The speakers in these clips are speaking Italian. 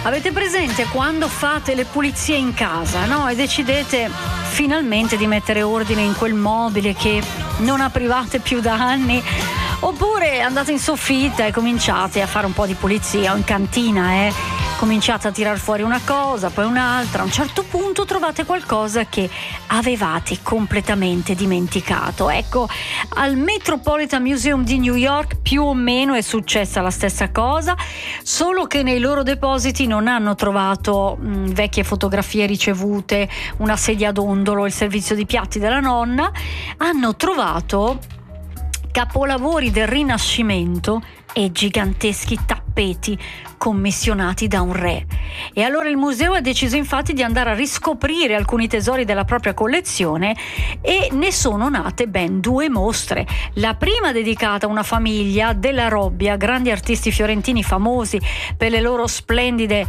Avete presente quando fate le pulizie in casa, no? E decidete finalmente di mettere ordine in quel mobile che non aprivate più da anni? Oppure andate in soffitta e cominciate a fare un po' di pulizia, o in cantina, cominciate a tirar fuori una cosa, poi un'altra. A un certo punto trovate qualcosa che avevate completamente dimenticato. Ecco, al Metropolitan Museum di New York più o meno è successa la stessa cosa, solo che nei loro depositi non hanno trovato vecchie fotografie ricevute, una sedia a dondolo, il servizio di piatti della nonna. Hanno trovato capolavori del Rinascimento e giganteschi tappeti commissionati da un re. E allora il museo ha deciso infatti di andare a riscoprire alcuni tesori della propria collezione e ne sono nate ben 2 mostre. La prima dedicata a una famiglia della Robbia, grandi artisti fiorentini famosi per le loro splendide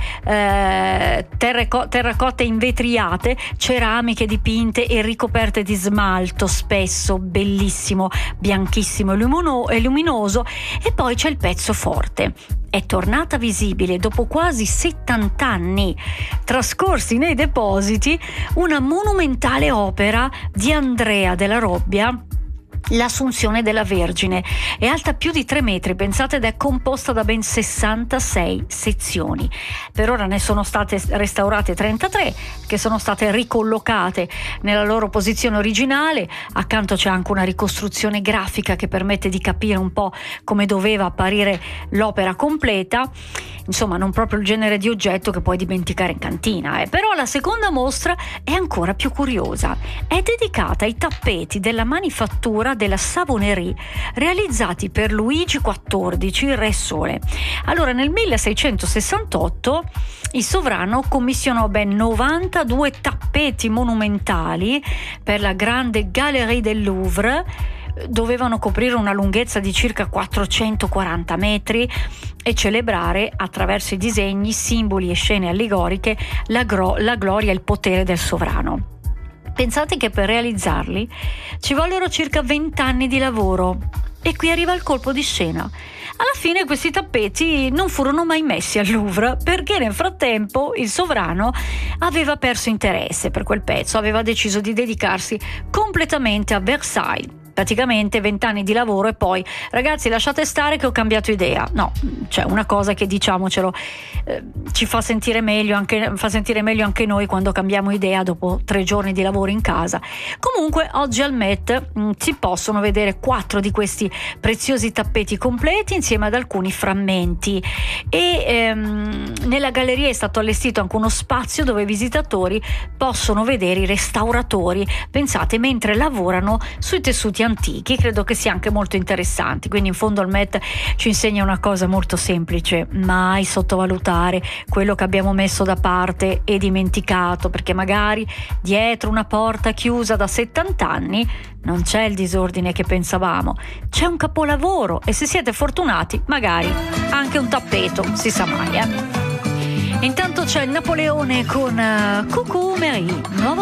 terracotte invetriate, ceramiche dipinte e ricoperte di smalto, spesso bellissimo, bianchissimo e luminoso. E poi c'è il pezzo forte. È tornata visibile dopo quasi 70 anni trascorsi nei depositi una monumentale opera di Andrea della Robbia, l'Assunzione della Vergine. È alta più di 3 metri, pensate, ed è composta da ben 66 sezioni. Per ora ne sono state restaurate 33, che sono state ricollocate nella loro posizione originale. Accanto c'è anche una ricostruzione grafica che permette di capire un po' come doveva apparire l'opera completa. Insomma, non proprio il genere di oggetto che puoi dimenticare in cantina. Però la seconda mostra è ancora più curiosa. È dedicata ai tappeti della manifattura della Savonnerie realizzati per Luigi XIV, il Re Sole. Allora, nel 1668 il sovrano commissionò ben 92 tappeti monumentali per la grande Galerie del Louvre. Dovevano coprire una lunghezza di circa 440 metri e celebrare attraverso i disegni, simboli e scene allegoriche la gloria e il potere del sovrano. Pensate che per realizzarli ci vollero circa 20 anni di lavoro. E qui arriva il colpo di scena. Alla fine questi tappeti non furono mai messi al Louvre perché nel frattempo il sovrano aveva perso interesse per quel pezzo, aveva deciso di dedicarsi completamente a Versailles. Praticamente 20 anni di lavoro e poi, ragazzi, lasciate stare che ho cambiato idea. No, cioè una cosa che, diciamocelo, ci fa sentire meglio anche noi quando cambiamo idea dopo 3 giorni di lavoro in casa. Comunque oggi al Met si possono vedere 4 di questi preziosi tappeti completi insieme ad alcuni frammenti e nella galleria è stato allestito anche uno spazio dove i visitatori possono vedere i restauratori, pensate, mentre lavorano sui tessuti antichi. Credo che sia anche molto interessante. Quindi in fondo il Met ci insegna una cosa molto semplice: mai sottovalutare quello che abbiamo messo da parte e dimenticato, perché magari dietro una porta chiusa da 70 anni non c'è il disordine che pensavamo, c'è un capolavoro e se siete fortunati magari anche un tappeto, si sa mai. Intanto c'è il Napoleone con Coucou Mary, nuovo